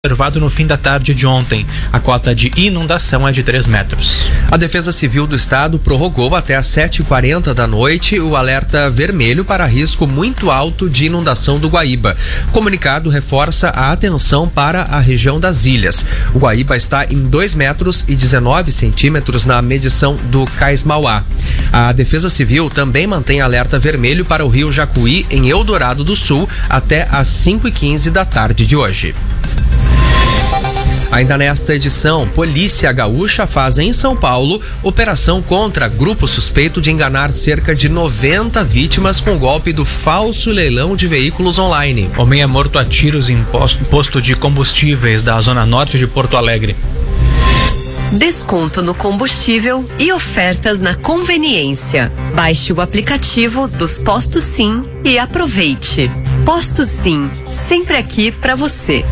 observado no fim da tarde de ontem. A cota de inundação é de 3 metros. A Defesa Civil do Estado prorrogou até às 7h40 da noite o alerta vermelho para risco muito alto de inundação do Guaíba. O comunicado reforça a atenção para a região das ilhas. O Guaíba está em 2 metros e 19 centímetros na medição do Cais Mauá. A Defesa Civil também mantém alerta vermelho para o rio Jacuí, em Eldorado do Sul, até às 5h15 da tarde de hoje. Ainda nesta edição, Polícia Gaúcha faz em São Paulo operação contra grupo suspeito de enganar cerca de 90 vítimas com o golpe do falso leilão de veículos online. Homem é morto a tiros em posto de combustíveis da zona norte de Porto Alegre. Desconto no combustível e ofertas na conveniência. Baixe o aplicativo dos Postos Sim e aproveite. Postos Sim, sempre aqui para você.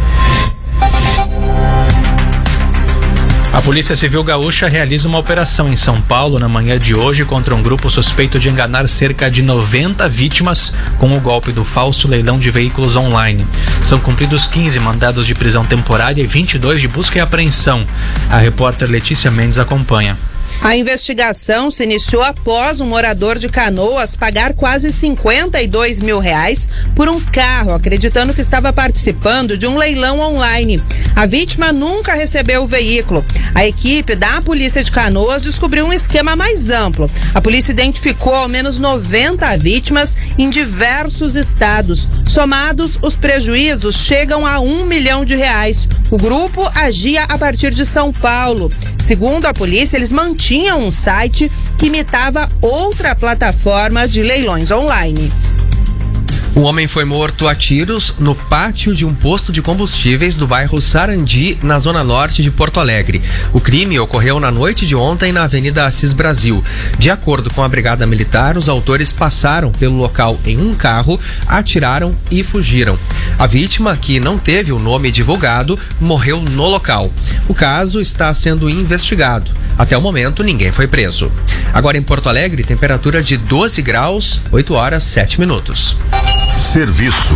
A Polícia Civil Gaúcha realiza uma operação em São Paulo na manhã de hoje contra um grupo suspeito de enganar cerca de 90 vítimas com o golpe do falso leilão de veículos online. São cumpridos 15 mandados de prisão temporária e 22 de busca e apreensão. A repórter Letícia Mendes acompanha. A investigação se iniciou após um morador de Canoas pagar quase R$52 mil por um carro, acreditando que estava participando de um leilão online. A vítima nunca recebeu o veículo. A equipe da Polícia de Canoas descobriu um esquema mais amplo. A polícia identificou ao menos 90 vítimas em diversos estados. Somados, os prejuízos chegam a R$1 milhão. O grupo agia a partir de São Paulo. Segundo a polícia, eles mantinham um site que imitava outra plataforma de leilões online. Um homem foi morto a tiros no pátio de um posto de combustíveis do bairro Sarandi, na zona norte de Porto Alegre. O crime ocorreu na noite de ontem na Avenida Assis Brasil. De acordo com a Brigada Militar, os autores passaram pelo local em um carro, atiraram e fugiram. A vítima, que não teve o nome divulgado, morreu no local. O caso está sendo investigado. Até o momento, ninguém foi preso. Agora em Porto Alegre, temperatura de 12 graus, 8 horas 7 minutos. Serviço.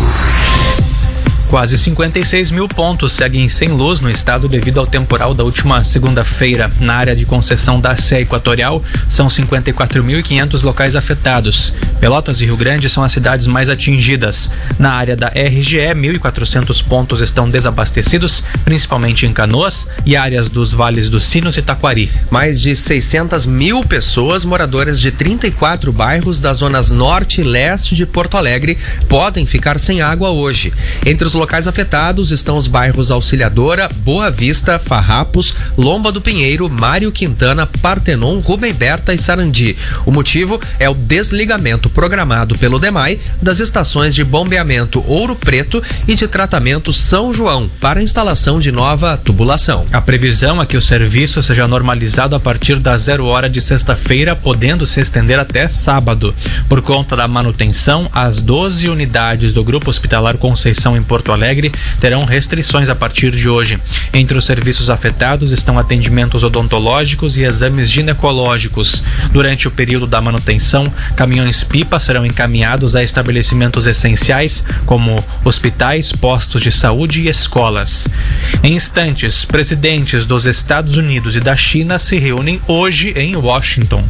Quase 56 mil pontos seguem sem luz no estado devido ao temporal da última segunda-feira. Na área de concessão da CE Equatorial, são 54.500 locais afetados. Pelotas e Rio Grande são as cidades mais atingidas. Na área da RGE, 1.400 pontos estão desabastecidos, principalmente em Canoas e áreas dos vales dos Sinos e Taquari. Mais de 600 mil pessoas, moradores de 34 bairros das zonas norte e leste de Porto Alegre, podem ficar sem água hoje. Entre os locais afetados estão os bairros Auxiliadora, Boa Vista, Farrapos, Lomba do Pinheiro, Mário Quintana, Partenon, Rubem Berta e Sarandi. O motivo é o desligamento programado pelo DEMAI das estações de bombeamento Ouro Preto e de tratamento São João para a instalação de nova tubulação. A previsão é que o serviço seja normalizado a partir das 0 hora de sexta-feira, podendo se estender até sábado. Por conta da manutenção, as 12 unidades do Grupo Hospitalar Conceição em Porto Alegre terão restrições a partir de hoje. Entre os serviços afetados estão atendimentos odontológicos e exames ginecológicos. Durante o período da manutenção, caminhões-pipa serão encaminhados a estabelecimentos essenciais, como hospitais, postos de saúde e escolas. Em instantes, presidentes dos Estados Unidos e da China se reúnem hoje em Washington.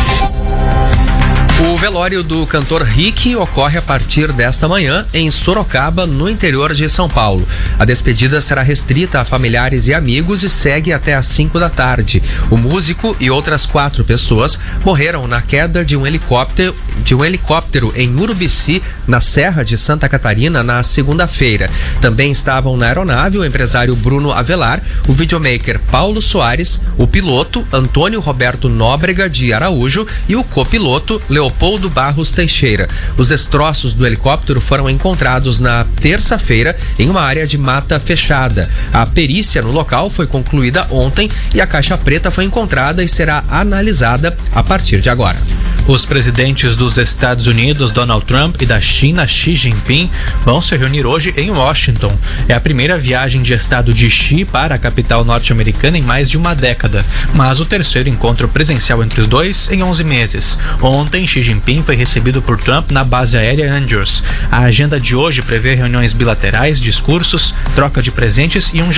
O velório do cantor Rick ocorre a partir desta manhã em Sorocaba, no interior de São Paulo. A despedida será restrita a familiares e amigos e segue até às 5 da tarde. O músico e outras 4 pessoas morreram na queda de um helicóptero em Urubici, na Serra de Santa Catarina, na segunda-feira. Também estavam na aeronave o empresário Bruno Avelar, o videomaker Paulo Soares, o piloto Antônio Roberto Nóbrega de Araújo e o copiloto Leopoldo Barros Teixeira. Os destroços do helicóptero foram encontrados na terça-feira em uma área de mata fechada. A perícia no local foi concluída ontem e a caixa preta foi encontrada e será analisada a partir de agora. Os presidentes dos Estados Unidos, Donald Trump, e da China, Xi Jinping, vão se reunir hoje em Washington. É a primeira viagem de estado de Xi para a capital norte-americana em mais de uma década, mas o terceiro encontro presencial entre os dois em 11 meses. Ontem, Xi Jinping foi recebido por Trump na base aérea Andrews. A agenda de hoje prevê reuniões bilaterais, discursos, troca de presentes e um